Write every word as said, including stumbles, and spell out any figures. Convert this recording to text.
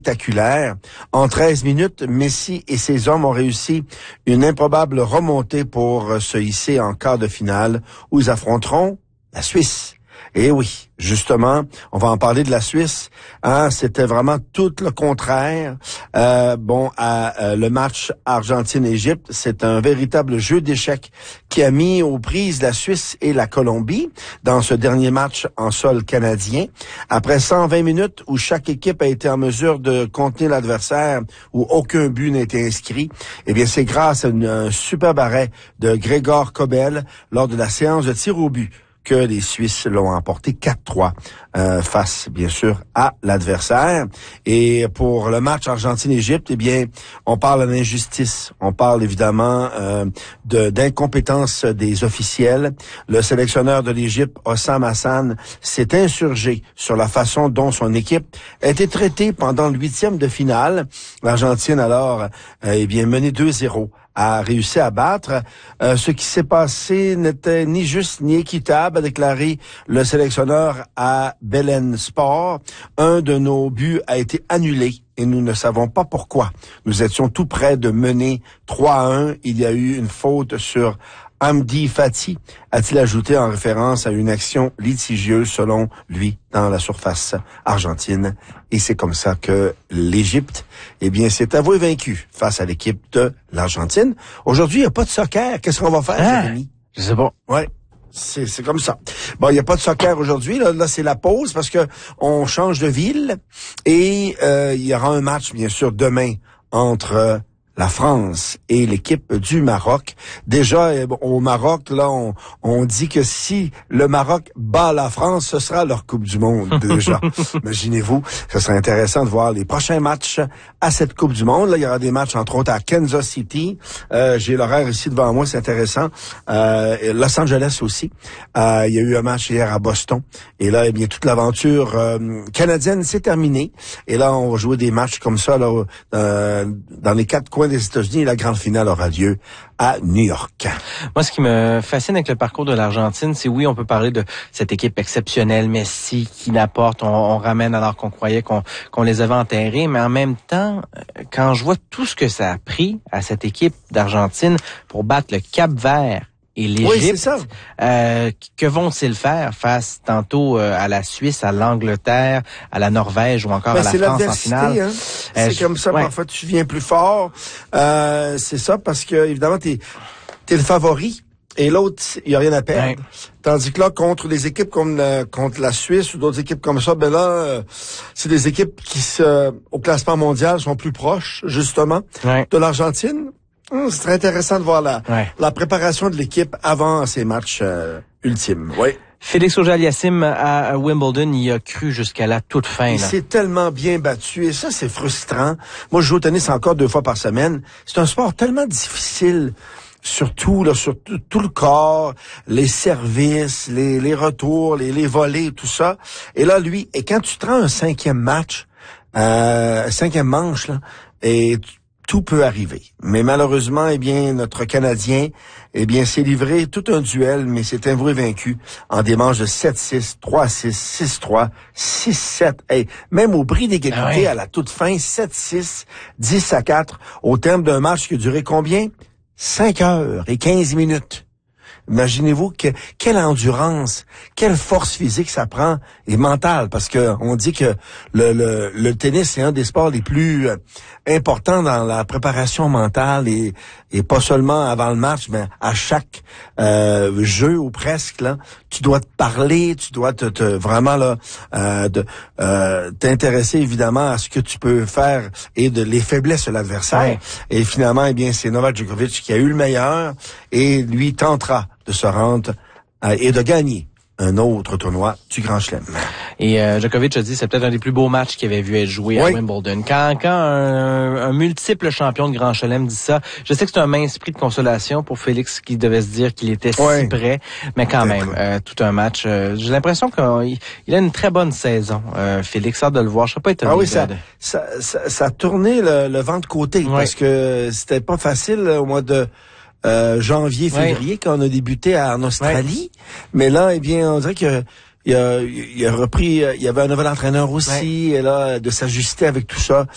spectaculaire. En treize minutes, Messi et ses hommes ont réussi une improbable remontée pour se hisser en quart de finale où ils affronteront la Suisse. Et oui, justement, on va en parler de la Suisse. Hein, c'était vraiment tout le contraire. Euh, bon, à, euh, le match Argentine-Égypte, c'est un véritable jeu d'échecs qui a mis aux prises la Suisse et la Colombie dans ce dernier match en sol canadien. Après cent vingt minutes où chaque équipe a été en mesure de contenir l'adversaire, où aucun but n'a été inscrit, eh bien, c'est grâce à une, un superbe arrêt de Gregor Kobel lors de la séance de tir au but que les Suisses l'ont emporté quatre trois euh, face, bien sûr, à l'adversaire. Et pour le match Argentine-Égypte, eh bien, on parle d'injustice. On parle évidemment euh, de, d'incompétence des officiels. Le sélectionneur de l'Égypte, Hossam Hassan, s'est insurgé sur la façon dont son équipe a été traitée pendant le huitième de finale. L'Argentine, alors, euh, eh bien, menée deux zéro. A réussi à battre. Euh, ce qui s'est passé n'était ni juste ni équitable, a déclaré le sélectionneur à Belen Sport. Un de nos buts a été annulé et nous ne savons pas pourquoi. Nous étions tout près de mener trois à un. Il y a eu une faute sur Hamdi Fati, a-t-il ajouté en référence à une action litigieuse selon lui dans la surface argentine. Et c'est comme ça que l'Égypte, eh bien, s'est avoué vaincu face à l'équipe de l'Argentine. Aujourd'hui, il n'y a pas de soccer. Qu'est-ce qu'on va faire, ah, Jérémy? Je sais pas. Ouais. C'est, c'est comme ça. Bon, il n'y a pas de soccer aujourd'hui. Là, là, c'est la pause parce que on change de ville et euh, il y aura un match, bien sûr, demain entre euh, la France et l'équipe du Maroc. Déjà, au Maroc, là, on, on dit que si le Maroc bat la France, ce sera leur Coupe du Monde, déjà. Imaginez-vous, ce serait intéressant de voir les prochains matchs à cette Coupe du Monde. Là, il y aura des matchs, entre autres, à Kansas City. Euh, j'ai l'horaire ici devant moi, c'est intéressant. Euh, Los Angeles aussi. Euh, il y a eu un match hier à Boston. Et là, eh bien, toute l'aventure euh, canadienne s'est terminée. Et là, on va jouer des matchs comme ça, là, euh, dans les quatre coins des États-Unis, la grande finale aura lieu à New York. Moi, ce qui me fascine avec le parcours de l'Argentine, c'est oui, on peut parler de cette équipe exceptionnelle, Messi qui n'apporte, on, on ramène alors qu'on croyait qu'on, qu'on les avait enterrés, mais en même temps, quand je vois tout ce que ça a pris à cette équipe d'Argentine pour battre le Cap-Vert et l'Égypte, oui, c'est ça. Euh, que vont-ils faire face tantôt euh, à la Suisse, à l'Angleterre, à la Norvège ou encore ben, à la c'est France en finale? Hein? C'est euh, comme ça, ouais. Parfois tu viens plus fort. Euh, c'est ça parce que évidemment t'es t'es le favori et l'autre il y a rien à perdre. Ouais. Tandis que là contre des équipes comme la, contre la Suisse ou d'autres équipes comme ça, ben là euh, c'est des équipes qui se, au classement mondial sont plus proches justement ouais. de l'Argentine. Hum, c'est très intéressant de voir la, ouais. la préparation de l'équipe avant ces matchs euh, ultimes. Oui. Félix Auger-Aliassime à Wimbledon, il a cru jusqu'à la toute fin. Il là. s'est tellement bien battu et ça, c'est frustrant. Moi, je joue au tennis encore deux fois par semaine. C'est un sport tellement difficile, surtout là, sur tout, tout le corps, les services, les, les retours, les, les volées, tout ça. Et là, lui, et quand tu te rends un cinquième match, euh, cinquième manche, là, et tu, tout peut arriver. Mais malheureusement, eh bien, notre Canadien, eh bien, s'est livré tout un duel, mais s'est avoué vaincu en des manches de sept six, trois six, six trois, six sept. Hey, même au bris d'égalité, ah ouais. à la toute fin, sept six, dix à quatre, au terme d'un match qui a duré combien? cinq heures et quinze minutes. Imaginez-vous que, quelle endurance, quelle force physique ça prend et mentale, parce que on dit que le, le, le tennis c'est un des sports les plus euh, importants dans la préparation mentale et, et pas seulement avant le match, mais à chaque euh, jeu ou presque là, tu dois te parler, tu dois te, te vraiment là euh, de, euh, t'intéresser évidemment à ce que tu peux faire et de les faiblesses de l'adversaire. Ouais. Et finalement, eh bien, c'est Novak Djokovic qui a eu le meilleur et lui tentera de se rendre euh, et de gagner un autre tournoi du Grand Chelem. Et euh, Djokovic a dit c'est peut-être un des plus beaux matchs qu'il avait vu être joué oui. à Wimbledon. Quand, quand un, un multiple champion de Grand Chelem dit ça, je sais que c'est un mince prix de consolation pour Félix qui devait se dire qu'il était oui. si près, mais quand même, euh, tout un match. Euh, j'ai l'impression qu'il il a une très bonne saison. Euh, Félix, hâte de le voir. Je serais pas étonné. Ah oui, ça, de... ça, ça, ça a tourné le, le vent de côté oui. parce que c'était pas facile au mois de Euh, janvier, février, ouais. quand on a débuté en Australie. Ouais. Mais là, eh bien, on dirait que il a, il a repris, il y avait un nouvel entraîneur aussi, ouais. et là, de s'ajuster avec tout ça.